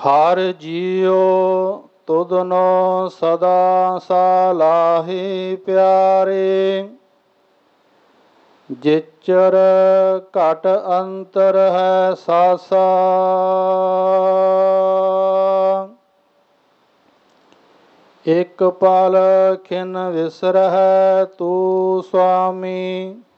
ਹਰ ਜੀਉ ਤੁਧਨੋ ਸਦਾ ਸਾਲਾਹੀ ਪਿਆਰੇ। ਜਿਚਰ ਘਟ ਅੰਤਰ ਹੈ ਸਾਸਾ। ਇਕ ਪਲ ਖਿਨ ਵਿਸਰਹਿ ਤੂ ਸੁਆਮੀ।